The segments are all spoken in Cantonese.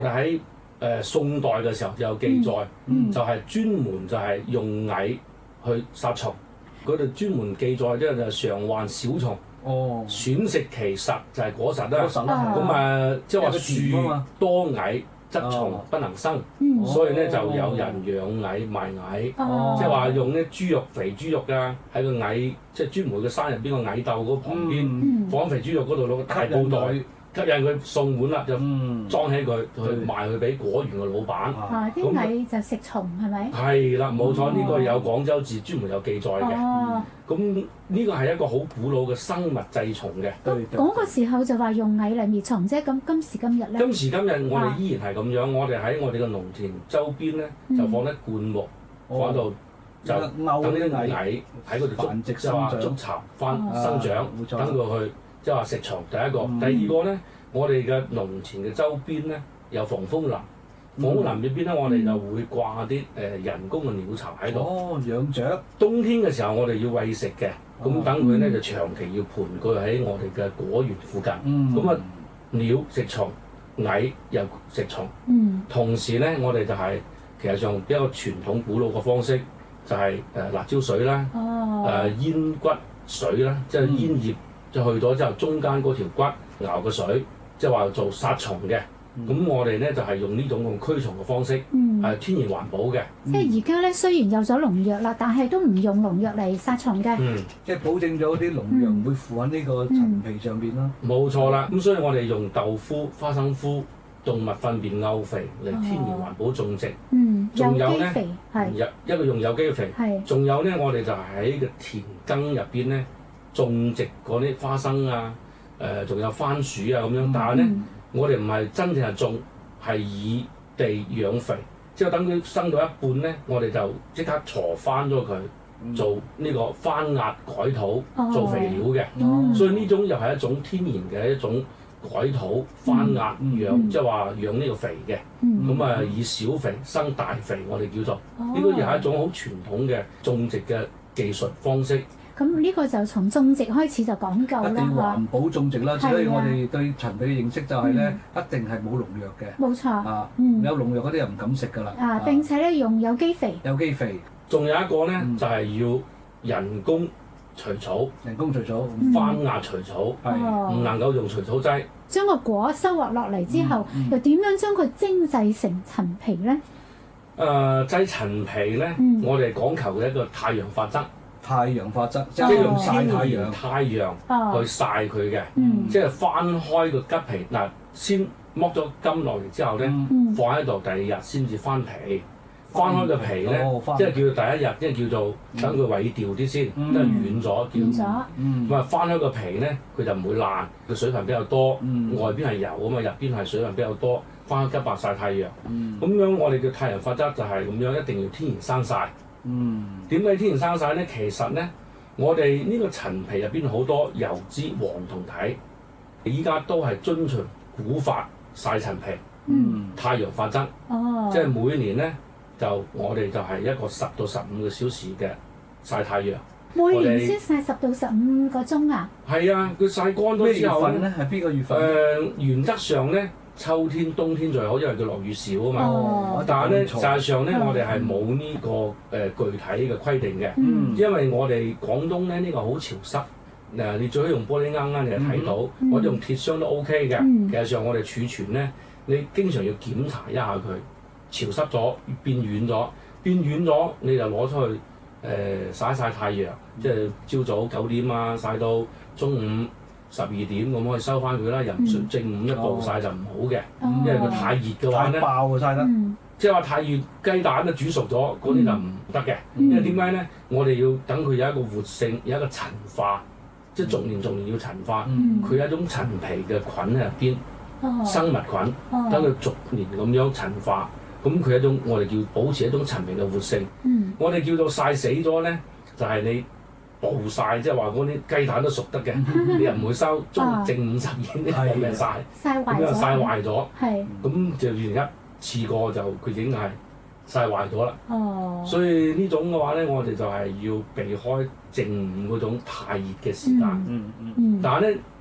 喺宋代嘅時候就有記載，就係專門就係用蟻去殺蟲。佢哋專門記載即係償還小蟲，選食其實就係果實啦。咁即係話樹多蟻則蟲不能生，所以咧就有人養蟻賣蟻，即係話用啲豬肉肥豬肉啊，喺個蟻即係專門嘅山入邊個蟻竇嗰旁邊放肥豬肉嗰度攞個大布袋。吸引佢送碗啦，就裝起佢去賣去俾果園嘅老闆。 啲蟻就食蟲係咪？ 係啦，冇錯，呢個有廣州字專門有記載嘅。咁呢個係一個好古老嘅生物製蟲嘅。 嗰個時候就話用蟻嚟滅蟲啫。咁今時今日咧？ 今時今日我哋依然係咁樣，我哋喺我哋嘅農田周邊咧就放啲灌木，放喺度就等啲蟻喺嗰度繁殖生長、 築巢翻生長，等佢去。即係話食蟲，第一個，第二個咧，我哋嘅農田嘅周邊咧有防風林，防風林入邊咧，我哋就會掛啲人工嘅鳥巢喺度。 養雀。 冬天嘅時候，我哋要餵食嘅，咁等佢咧就長期要盤踞喺我哋嘅果園附近。咁鳥食蟲，蟻又食蟲。同時咧，我哋就係其實上一個傳統古老嘅方式，就係辣椒水啦，煙骨水啦，即係煙葉。就去咗之後，中間嗰條骨熬個水，即係話做殺蟲嘅。咁我哋咧就係用呢種咁驅蟲嘅方式，係天然環保嘅。 即係而家咧雖然有咗農藥啦，但係都唔用農藥嚟殺蟲嘅。 即係保證咗啲農藥唔會附喺呢個陳皮上邊啦。 冇錯啦，咁所以我哋用豆腐、花生膚、動物糞便漚肥嚟天然環保種植。仲有咧，一個用有機肥，仲有咧，我哋就喺個田埂入邊咧。種植嗰啲花生啊，仲有番薯啊咁樣，但係咧，我哋唔係真正係種，係以地養肥，之後等佢生到一半咧，我哋就即刻鋤翻咗佢，做呢個翻壓改土做肥料嘅，所以呢種又係一種天然嘅一種改土翻壓養，即係話養呢個肥嘅，咁以小肥生大肥，我哋叫做呢個又係一種好傳統嘅種植嘅技術方式。 咁呢個就從種植開始就講究啦， 一定環保種植啦，所以我哋對陳皮嘅認識就係咧，一定係冇農藥嘅。 冇錯。 有農藥嗰啲又唔敢食㗎啦。 並且咧用有機肥。 有機肥。 仲有一個咧，就係要人工除草。 人工除草。 翻壓除草，唔能夠用除草劑。 將個果收穫落嚟之後，又點樣將佢精製成陳皮咧？ 製陳皮咧，我哋講求嘅一個太陽法則。 太陽法則， 即係用天然太陽去曬佢嘅，即係翻開個桔皮嗱，先剝咗柑落嚟之後咧，放喺度，第二日先至翻皮。翻開個皮咧，即係叫第一日，即係叫做等佢萎掉啲先，即係軟咗叫。咁翻開個皮咧，佢就唔會爛，個水分比較多，外邊係油啊嘛，入邊係水分比較多，翻開桔白曬太陽。咁樣我哋嘅太陽法則就係咁樣，一定要天然生曬。點解天然生曬咧？其實咧，我哋呢個陳皮入邊好多油脂黃酮體，依家都係遵循古法曬陳皮。太陽法則，即係每年咧就我哋就係一個10到15個小時嘅曬太陽。 每年先曬10到15個鐘啊？ 係啊，佢曬乾咗之後咧，係邊個月份？ 原則上咧，秋天、冬天最好，因為佢落雨少啊嘛。但係咧，實際上咧，我哋係冇呢個具體嘅規定嘅，因為我哋廣東咧呢個好潮濕。你最好用玻璃罌，你就睇到，或者用鐵箱都 OK 嘅。其實上我哋儲存咧，你經常要檢查一下佢，潮濕咗變軟咗，你就攞出去曬一曬太陽，即係朝早9點啊曬到中午12點咁可以收翻佢啦。又唔算正午一步曬就唔好嘅，因為佢太熱嘅話咧， 太爆啊曬得， 即係話太熱，雞蛋都煮熟咗，嗰啲就唔得嘅。因為點解咧？我哋要等佢有一個活性，有一個陳化，即係逐年要陳化。佢有一種陳皮嘅菌喺入邊，生物菌，等佢逐年咁樣陳化。咁佢一種我哋叫保持一種陳皮嘅活性。我哋叫做曬死咗咧，就係你暴曬，即係話嗰啲雞蛋都熟得嘅，你又唔會收正午12點冇咩曬，咁樣曬壞咗。咁就完一次過就佢已經係曬壞咗啦。所以呢種嘅話咧，我哋就係要避開正午嗰種太熱嘅時間。但係咧，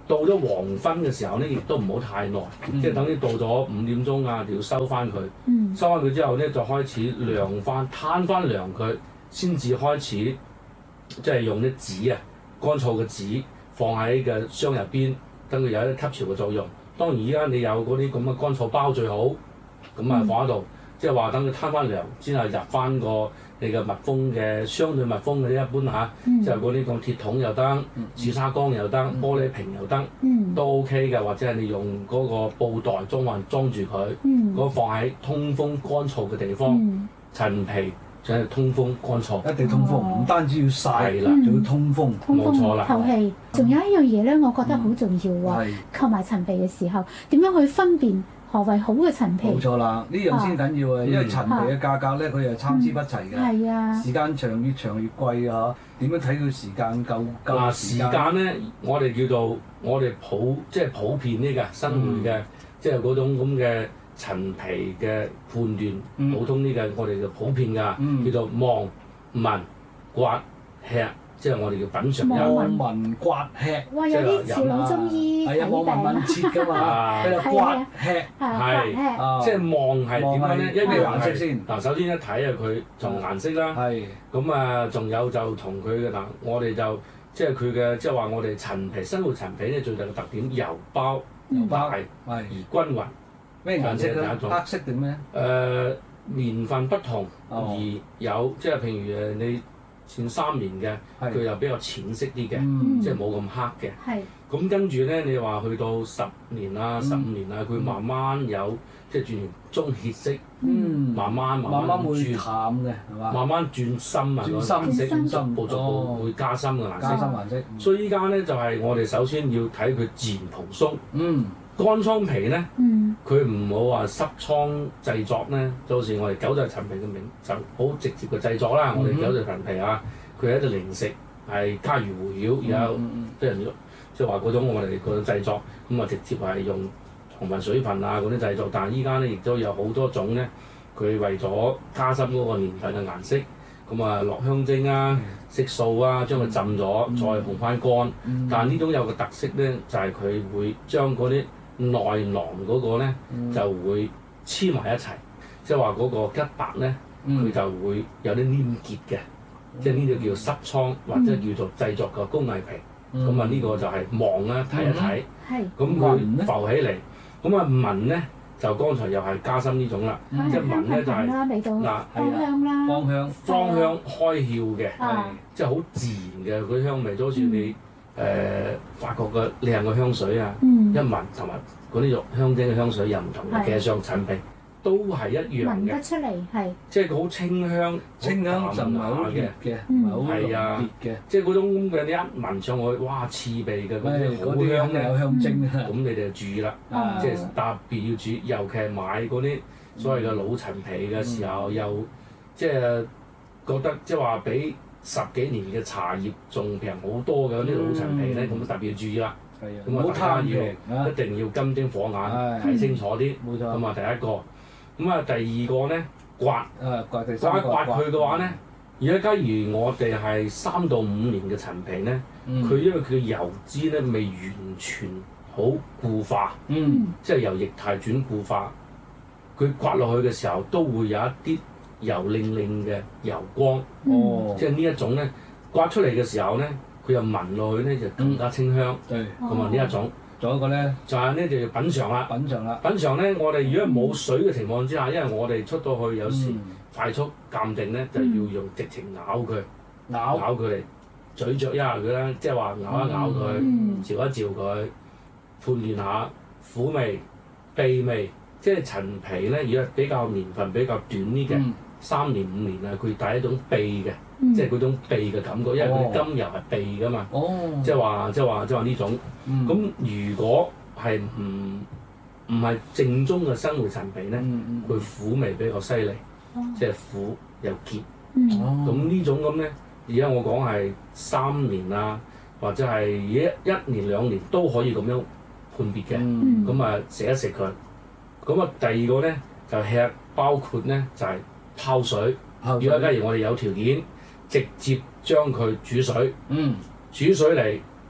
到咗黃昏嘅時候咧，亦都唔好太耐，即係等於到咗5點鐘啊，就要收翻佢。收翻佢之後咧，就開始晾翻，攤翻涼佢，先至開始即係用啲紙啊，乾燥嘅紙放喺嘅箱入邊，等佢有一啲吸潮嘅作用。當然而家你有嗰啲咁嘅乾燥包最好，咁啊放喺度，即係話等佢攤翻涼，先係入翻個你嘅密封嘅相對密封嗰啲一般嚇，即係嗰啲咁鐵桶又得，紫砂缸又得，玻璃瓶又得，都 OK 嘅。或者係你用嗰個布袋裝住佢，嗰放喺通風乾燥嘅地方，陳皮就係通風乾燥， 一定通風，唔單止要曬啦，仲要通風， 冇錯啦。 透氣，仲有一樣嘢咧，我覺得好重要喎。購買陳皮嘅時候，點樣去分辨何為好嘅陳皮？ 冇錯啦，呢樣先緊要啊！因為陳皮嘅價格咧，佢係參差不齊嘅。係啊，時間長越貴啊！點樣睇佢時間夠時間咧？我哋叫做我哋普遍呢嘅新會嘅，即係嗰種咁嘅陳皮嘅判斷，普通呢嘅我哋就普遍㗎，叫做望、聞、刮、吃。即係我哋叫品嚐望聞刮吃， 哇！有啲似老中醫睇病， 望聞問切㗎嘛，喺度刮吃， 係即係望係點樣咧？一咩顏色先？ 嗱，首先一睇啊，佢從顏色啦，咁啊，仲有就同佢嘅嗱，我哋就即係佢嘅，即係話我哋陳皮新會陳皮咧最大嘅特點，油包大而均勻。 咩顏色咧？黑色定咩？ 年份不同而有，即係譬如你前3年嘅，佢又比較淺色啲嘅，即係冇咁黑嘅。咁跟住咧，你話去到10年啊、15年啊，佢慢慢有即係轉棕血色，慢慢會轉淡嘅，係嘛？ 慢慢轉深啊， 深色， 逐步會加深嘅顏色。所以依家咧就係我哋首先要睇佢自然蓬鬆。乾倉皮咧，佢唔好話濕倉製作咧，就好似我哋九寨陳皮嘅名就好直接嘅製作啦。我哋九寨陳皮啊，佢係一隻零食，係家喻戶曉，有啲人即係話嗰種我哋嗰種製作，咁啊直接係用糖分水分啊嗰啲製作。但係依家咧亦都有好多種咧，佢為咗加深嗰個年份嘅顏色，咁啊落香精啊、色素啊，將佢浸咗，再烘翻乾。但係呢種有個特色咧，就係佢會將嗰啲內囊嗰個咧就會黐埋一齊，即係話嗰個吉白咧，佢就會有啲黏結嘅，即係呢啲叫濕倉或者叫做製作嘅工藝皮。咁啊呢個就係望啦，睇一睇，咁佢浮起嚟，咁啊聞咧就剛才又係加深呢種啦，即係聞咧就係嗱芳香啦， 芳香開竅嘅，即係好自然嘅嗰啲香味，就好似你法國嘅靚嘅香水啊，一聞同埋嗰啲香精嘅香水又唔同嘅，其實上陳皮都係一樣嘅， 聞得出嚟係， 即係好清香就唔係好烈嘅， 係啊，即係嗰種咁嘅你一聞上去，哇刺鼻嘅嗰啲香有香精， 咁你哋就注意啦，即係特別要注意，尤其係買嗰啲所謂嘅老陳皮嘅時候，又即係覺得即係話比10幾年嘅茶葉仲平好多嘅嗰啲老陳皮咧，咁特別要注意啦。咁啊，大家要一定要金睛火眼睇清楚啲。咁啊，第一個。咁啊，第二個咧刮佢嘅話咧，而家假如我哋係3到5年嘅陳皮咧，佢因為佢嘅油脂咧未完全好固化，即係由液態轉固化，佢刮落去嘅時候都會有一啲油令令嘅油光，即係呢一種咧刮出嚟嘅時候咧，佢又聞落去咧就更加清香。咁啊呢一種。 仲有一個咧， 就係咧就要品嚐啦。品嚐咧，我哋如果冇水嘅情況之下，因為我哋出到去有時快速鑑定咧，就要用直情咬佢，咬佢嚟咀嚼一下佢啦，即係話咬一咬佢，嚼一嚼佢，判斷下苦味、膩味。即係陳皮咧，如果比較年份比較短啲嘅，3年5年啊，佢帶一種膩嘅，即係嗰種膩嘅感覺，因為佢甘油係膩噶嘛。即係話呢種。咁如果係唔係正宗嘅新會陳皮咧，佢苦味比較犀利，即係苦又澀。咁呢種咁咧，而家我講係3年啊，或者係1年2年都可以咁樣判別嘅。咁啊食一食佢。咁啊第二個咧就吃，包括咧就係泡水。如果假如我哋有條件，直接將佢煮水，煮水嚟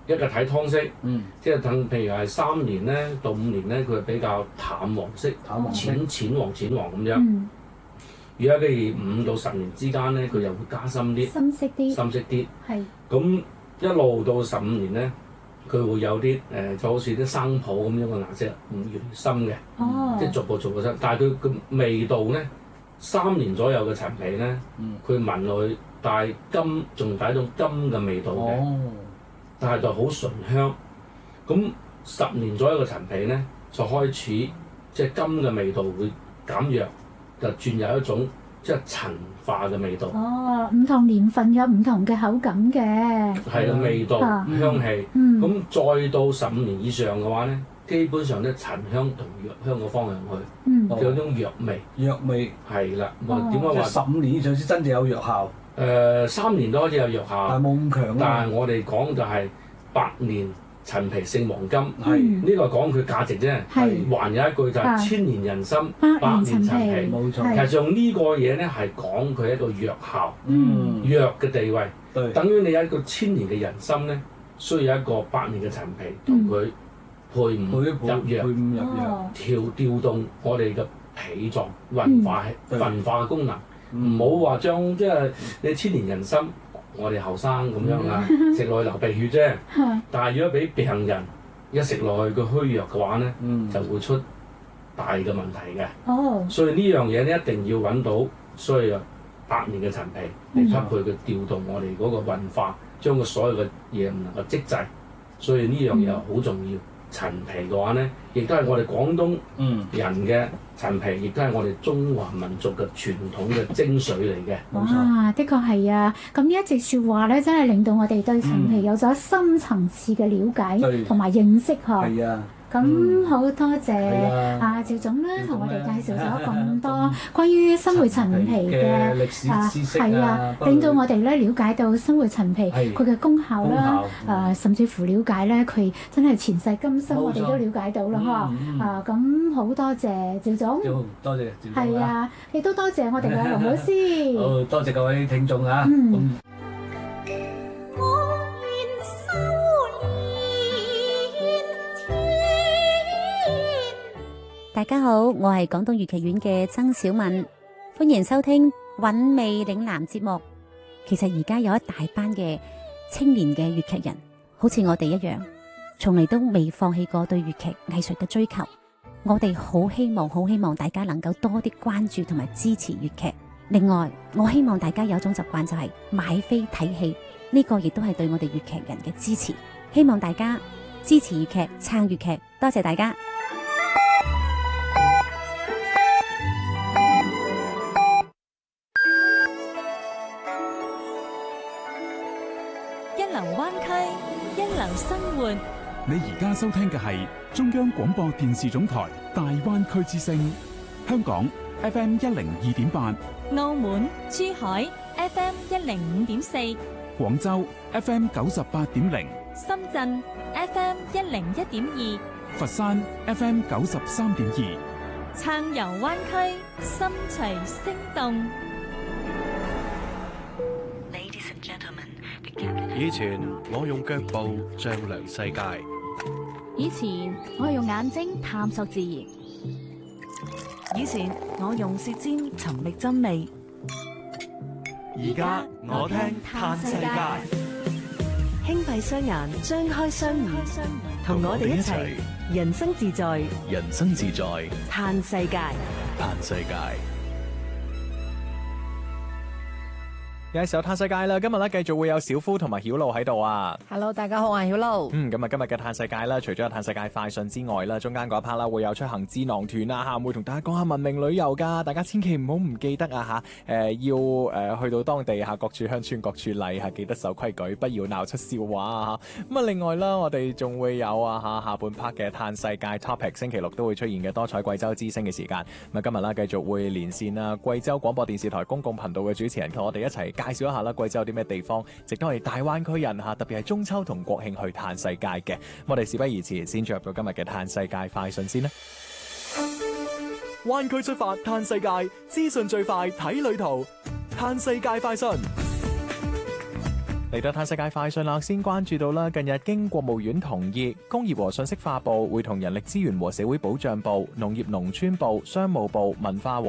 一個睇湯色，即係譬如係3年咧到5年咧，佢係比較淡黃色，淺黃咁樣。如果譬如5到10年之間咧，佢又會加深啲，深色啲。係。咁一路到15年咧，佢會有啲就好似啲生普咁樣嘅顏色，越嚟越深嘅。即係逐步深。但係佢個味道咧，3年左右嘅陳皮咧，佢聞落去帶甘，仲帶一種甘嘅味道嘅。但係就好醇香。咁10年左右嘅陳皮咧，就開始即係甘嘅味道會減弱。就轉有一種即係陳化嘅味道。 唔同年份有唔同嘅口感嘅。 係嘅味道、香氣。咁再到15年以上嘅話咧，基本上咧陳香同藥香嘅方向去，有種藥味。藥味係啦。點解話 15年以上先真正有藥效 ？3年都開始有藥效， 但係冇咁強。 但係我哋講就係百年陳皮勝黃金，呢個講佢價值啫。還有一句就係千年人參，百年陳皮。冇錯。其實上呢個嘢咧係講佢一個藥效，藥嘅地位。等於你有一個1000年嘅人參咧，需要一個百年嘅陳皮同佢配伍入藥，調動我哋嘅脾臟運化嘅功能。唔好話將即係你1000年人參。我哋後生咁樣啊，食落去流鼻血啫。但係如果俾病人一食落去佢虛弱嘅話咧，就會出大嘅問題嘅。所以呢樣嘢咧一定要揾到，所以百年嘅陳皮嚟匹配佢調動我哋嗰個運化，將佢所有嘅嘢唔能夠積滯。所以呢樣嘢好重要。陳皮嘅話咧，亦都係我哋廣東人嘅陳皮，亦都係我哋中華民族嘅傳統嘅精髓嚟嘅。 哇，的確係啊！咁呢一席説話咧，真係令到我哋對陳皮有咗深層次嘅了解同埋認識呵。係啊。咁好多謝趙總啦，同我哋介紹咗咁多關於新會陳皮嘅歷史知識令到我哋咧了解到新會陳皮佢嘅功效啦，甚至乎了解咧佢真係前世今生我哋都了解到啦嗬。咁好多謝趙總， 多謝趙總。 係啊，亦都多謝我哋嘅龍老師。 好，多謝各位聽眾啊。 大家好，我係廣東粵劇院嘅曾小敏，歡迎收聽韻味嶺南節目。其實而家有一大班嘅青年嘅粵劇人，好似我哋一樣，從嚟都未放棄過對粵劇藝術嘅追求。我哋好希望大家能夠多啲關注同埋支持粵劇。另外，我希望大家有一種習慣就係買飛睇戲，呢個亦都係對我哋粵劇人嘅支持。希望大家支持粵劇，撐粵劇，多謝大家。 灣區一流生活， 你而家收聽嘅係中央廣播電視總台大灣區之聲，香港 FM 102.8， 澳門珠海 FM 105.4， 廣州 FM 98.0， 深圳 FM 101.2， 佛山 FM 93.2， 撐遊灣區，心隨聲動。 以前我用腳步丈量世界， 以前我係用眼睛探索自然， 以前我用舌尖尋覓真理， 而家我聽嘆世界。 輕閉雙眼，張開雙耳，同我哋一齊人生自在， 人生自在， 嘆世界， 嘆世界。 有時候嘆世界啦，今日咧繼續會有小夫同埋曉露喺度啊。 Hello， 大家好，我係曉露。 咁啊，今日嘅嘆世界啦，除咗有嘆世界快訊之外啦，中間嗰一 part 啦會有出行智囊團啊，會同大家講下文明旅遊噶，大家千祈唔好唔記得啊吓，要去到當地吓，各處鄉村各處例吓，記得守規矩，不要鬧出笑話啊。咁啊，另外啦，我哋仲會有啊下半 part 嘅嘆世界 topic， 星期六都會出現嘅多彩貴州之聲嘅時間。咁啊，今日啦繼續會連線啦貴州廣播電視台公共頻道嘅主持人，同我哋一齊介紹一下啦，貴州有啲咩地方值得我哋大灣區人吓，特別係中秋同國慶去嘆世界嘅。我哋事不宜遲，先進入到今日嘅嘆世界快訊先啦。灣區出發嘆世界，資訊最快睇旅途。嘆世界快訊。 嚟到嘆世界快訊啦，先關注到啦，近日經國務院同意，工業和信息化部會同人力資源和社會保障部、農業農村部、商務部、文化和